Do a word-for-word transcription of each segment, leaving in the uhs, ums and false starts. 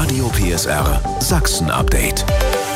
Radio P S R Sachsen-Update.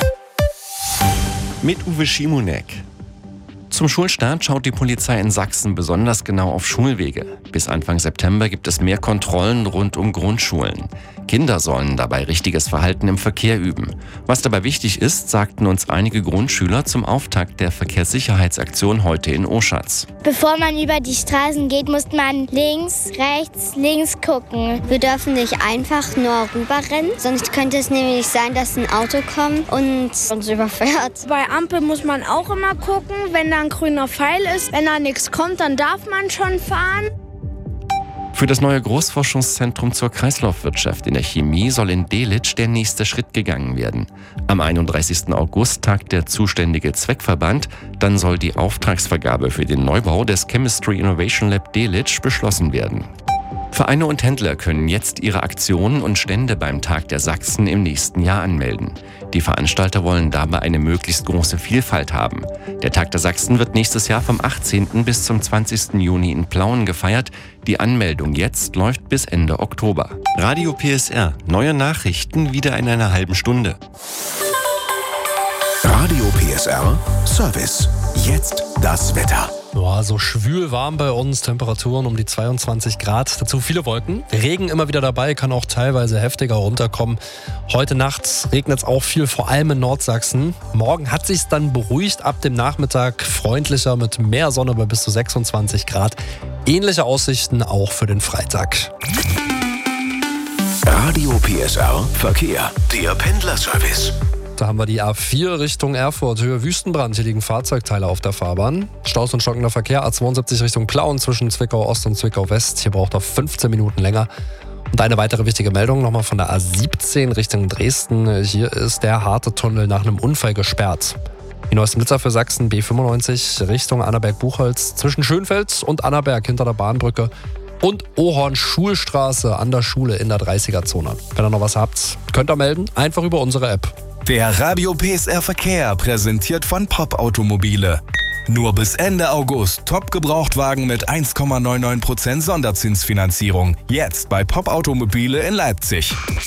Mit Uwe Schimonek. Zum Schulstart schaut die Polizei in Sachsen besonders genau auf Schulwege. Bis Anfang September gibt es mehr Kontrollen rund um Grundschulen. Kinder sollen dabei richtiges Verhalten im Verkehr üben. Was dabei wichtig ist, sagten uns einige Grundschüler zum Auftakt der Verkehrssicherheitsaktion heute in Oschatz. Bevor man über die Straßen geht, muss man links, rechts, links gucken. Wir dürfen nicht einfach nur rüberrennen, sonst könnte es nämlich sein, dass ein Auto kommt und uns überfährt. Bei Ampel muss man auch immer gucken, wenn da ein grüner Pfeil ist. Wenn da nichts kommt, dann darf man schon fahren. Für das neue Großforschungszentrum zur Kreislaufwirtschaft in der Chemie soll in Delitzsch der nächste Schritt gegangen werden. Am einunddreißigsten August tagt der zuständige Zweckverband. Dann soll die Auftragsvergabe für den Neubau des Chemistry Innovation Lab Delitzsch beschlossen werden. Vereine und Händler können jetzt ihre Aktionen und Stände beim Tag der Sachsen im nächsten Jahr anmelden. Die Veranstalter wollen dabei eine möglichst große Vielfalt haben. Der Tag der Sachsen wird nächstes Jahr vom achtzehnten bis zum zwanzigsten Juni in Plauen gefeiert. Die Anmeldung jetzt läuft bis Ende Oktober. Radio P S R. Neue Nachrichten wieder in einer halben Stunde. Radio P S R Service. Jetzt das Wetter. Ja, so schwül warm bei uns, Temperaturen um die zweiundzwanzig Grad. Dazu viele Wolken. Regen immer wieder dabei, kann auch teilweise heftiger runterkommen. Heute Nacht regnet es auch viel, vor allem in Nordsachsen. Morgen hat sich's dann beruhigt, ab dem Nachmittag freundlicher mit mehr Sonne bei bis zu sechsundzwanzig Grad. Ähnliche Aussichten auch für den Freitag. Radio P S R Verkehr. Der Pendlerservice. Da haben wir die A vier Richtung Erfurt, Höhe Wüstenbrand. Hier liegen Fahrzeugteile auf der Fahrbahn. Staus und stockender Verkehr, A zweiundsiebzig Richtung Plauen zwischen Zwickau Ost und Zwickau West. Hier braucht er fünfzehn Minuten länger. Und eine weitere wichtige Meldung nochmal von der A siebzehn Richtung Dresden. Hier ist der harte Tunnel nach einem Unfall gesperrt. Die neuesten Blitzer für Sachsen, B fünfundneunzig Richtung Annaberg-Buchholz zwischen Schönfeld und Annaberg hinter der Bahnbrücke. Und Ohorn-Schulstraße an der Schule in der dreißiger-Zone. Wenn ihr noch was habt, könnt ihr melden, einfach über unsere App. Der Radio P S R Verkehr, präsentiert von Pop Automobile. Nur bis Ende August Top-Gebrauchtwagen mit eins Komma neunundneunzig Prozent Sonderzinsfinanzierung. Jetzt bei Pop Automobile in Leipzig.